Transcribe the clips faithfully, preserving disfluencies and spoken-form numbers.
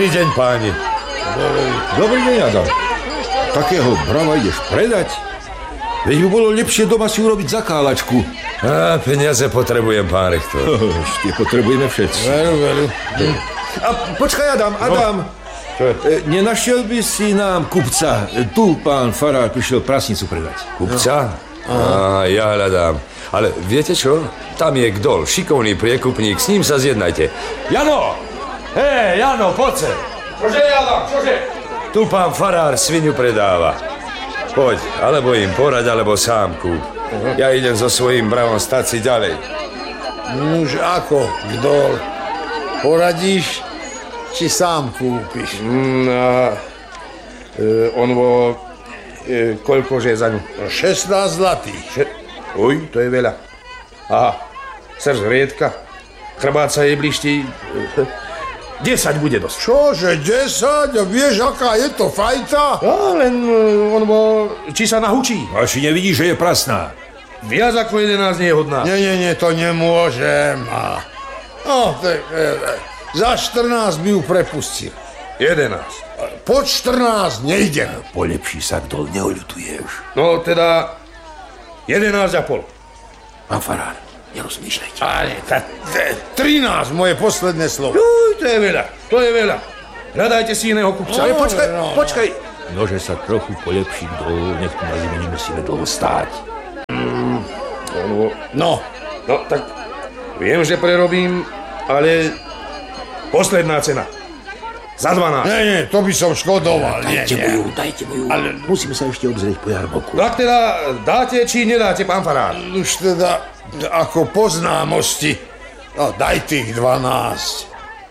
Dobrý deň, páni. Dobrý deň, Adam. Takého brava ideš predať? Veď by bolo lepšie doma si urobiť zakálačku. Á, peniaze potrebujem, pán rektor. Ešte potrebujeme všetci. Veru, veru. A počkaj, Adam, Adam. Čo je? E, nenašiel by si nám kupca? Tu pán farár prišiel prasnicu predať. Kupca? Á, ja hľadám. Ale viete čo? Tam je Gdol, šikovný priekupník, s ním sa zjednajte. Jano! Hej, Jano, poď sem. Čože, Jano, čože? Tu pán farár svinu predáva. Poď, alebo im poraď, alebo sám kúp. Uh-huh. Ja idem so svojím bravom stať si ďalej. Nuž ako, Gdol? Poradíš, či sám kúpiš? Mm, a, e, on vo... E, koľkože je za ňu? šestnásť zlatých. Še... Uj, to je veľa. Aha, srž riedka. Chrbát sa jej bliští. desať bude dosť. Čože, desať? A vieš, aká je to fajta? No, len on bol... Či sa nahučí. A či nevidíš, že je prasná? Viac ako jedenásť nie je hodná. Nie, nie, nie, to nemôžem. A... No, tak, e, e, za štrnásť by ju prepustil. jedenásť. Pod štrnásť nejdem. Polepší sa, Gdol, neoľutuješ. No, teda... jedenásť a pol. Pán farár, nerozmýšľajte. Ale, ta, ta, trinásť, moje posledné slovo. Uj, to je veľa, to je veľa. Hľadajte si iného kupca. Ale počkaj, no. počkaj. Nože sa trochu polepší, Gdol, nech tu na zime nemusíme dlho stáť. Mm, no, No, no, tak viem, že prerobím, ale posledná cena. Za dvanásť. nie, nie, to by som škodoval. Nie, Dajte mu nie. ju, dajte mu ju. Ale musíme sa ešte obzrieť po jarmoku. Tak teda dáte, či nedáte, pán farár? Už teda, ako po známosti. No, daj tých dvanásť.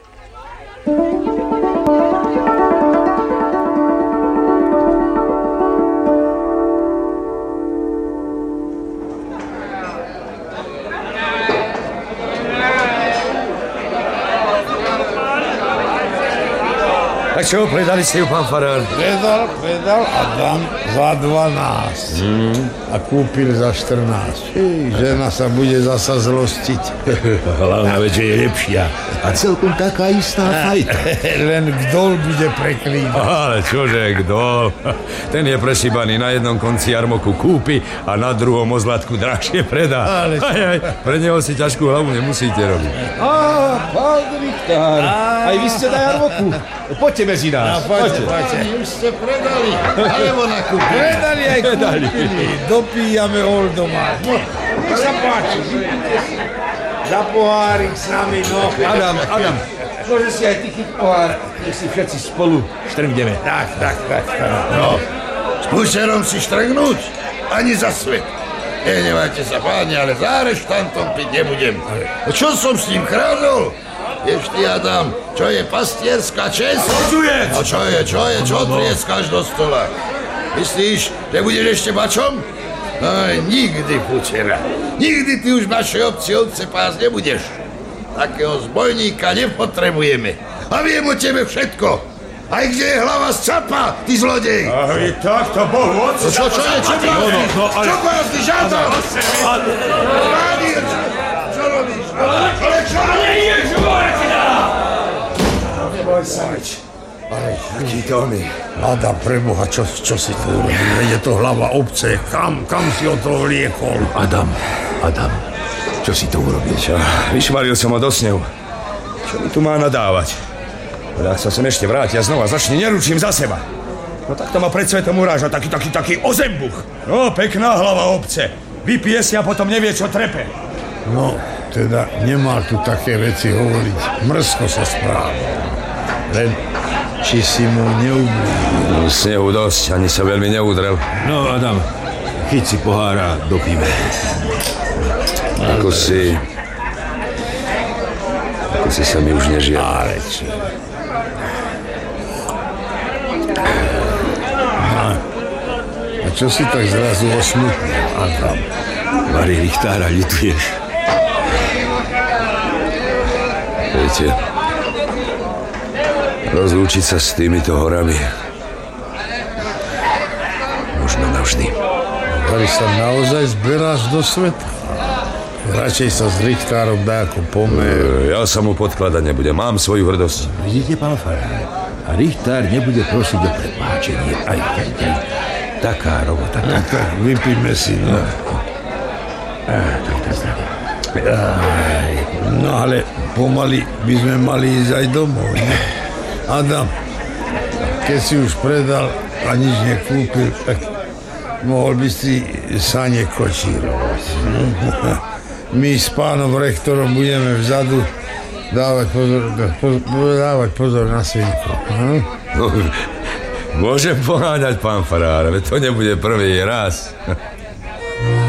Tak čo, predali ste ju, pán farár? Predal, predal a dám za dvanásť. Mm. A kúpil za štrnásť. Ej, žena sa bude zasa zlostiť. Hlavná vec, že je lepšia. A celkom taká istá fajta. Len Gdol bude preklínať. Ale čože, Gdol? Ten je presýbaný, na jednom konci jarmoku kúpi a na druhom o zlatku drahšie predá. Ale čo? Aj, aj, pre neho si ťažkú hlavu nemusíte robiť. Á, pán Richtár, aj vy ste na jarmoku. Poďte medzi nás. Poďte, poďte. Už ste predali. Alebo nakúpili. Predali aj Predali. kúpili. Dopíjame Oldoma. Nech sa páči. Za pohárik s nami, no. Adam, Adam, môže si aj ty chyť pohár, nech si všetci spolu štrngdeme. Tak, tak, tak. No. S pušerom si štrngnúť? Ani za svet. Nenevajte sa, páni, ale za areštantom piť nebudem. No čo som s ním krádol? Vieš ty, Adam, čo je pastierská česť? Počujec! No čo je, čo je, čo trieskáš do stola? Myslíš, že budeš ešte bačom? No, nikdy, pučera. Nikdy ty už v našej obci ovce pás nebudeš. Takého zbojníka nepotrebujeme. A viem o tebe všetko. Aj kde je hlava z capa, ty zlodej. Aj tak to Bohu No otci. čo, čo je, čo prázdny? Čo prázdny, žádal? Čo robíš? Ale čo robíš? Neboj sa, veď. Aký to on je? Ada, preboha, čo, čo si tu urobil? Veď je to hlava obce. Kam, kam si o to vliekol? Adam, Adam, čo si to urobil? Čo? Vyšmaril som ho do snehu. Čo mi tu má nadávať? Ale ak sa sem ešte vráti a znova začne, neručím za seba. No tak to ma pred svetom uráža, taký, taký, taký ozembuch. No, pekná hlava obce. Vypije si a potom nevie, čo trepe. No, teda nemal tu také veci hovoriť. Mrzko sa správa. Len, či si mu neublížil. No, snehu dosť, ani sa veľmi neudrel. No, Adam, chyť si pohára, dopíme. Ako si... Ako si sa mi už nežia. Ale čo? A čo si tak zrazu osmutnil, Adam? Mari Richtára ľutuješ. Viete, rozlúčiť sa s týmito horami možno navždy. Tady sa naozaj zberáš do sveta. Radšej sa s Richtárom dá ako pomer. Ja sa mu podkladať nebudem, mám svoju hrdosť. Vidíte, pán farár, a Richtár nebude prosiť o prepáčenie. Aj, aj, aj. Taká robota, No taká. tak vypíme si, no. Aj, no ale pomaly by sme mali ísť aj domov, ne? Adam, keď si už predal a nič nekúpil, tak mohol by si sane kočírovať. My s pánom rektorom budeme vzadu dávať pozor, dávať pozor na svinko. Hm? No, môžem poháňať, pán farár, ale to nebude prvý raz.